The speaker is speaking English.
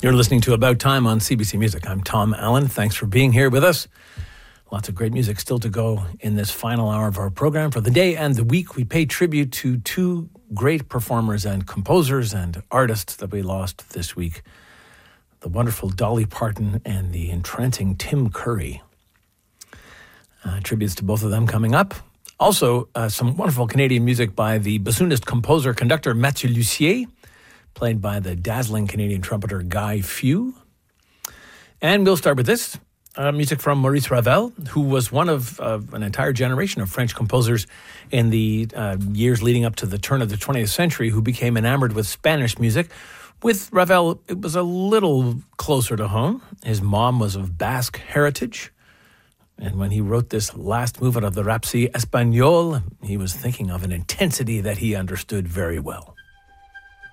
You're listening to About Time on CBC Music. I'm Tom Allen. Thanks for being here with us. Lots of great music still to go in this final hour of our program. For the day and the week, we pay tribute to two great performers and composers and artists that we lost this week. The wonderful Dolly Parton and the entrancing Tim Curry. Tributes to both of them coming up. Also, some wonderful Canadian music by the bassoonist, composer, conductor Mathieu Lussier, played by the dazzling Canadian trumpeter Guy Few. And we'll start with this, music from Maurice Ravel, who was one of an entire generation of French composers in the years leading up to the turn of the 20th century, who became enamored with Spanish music. With Ravel, it was a little closer to home. His mom was of Basque heritage. And when he wrote this last movement of the Rhapsodie Espagnole, he was thinking of an intensity that he understood very well.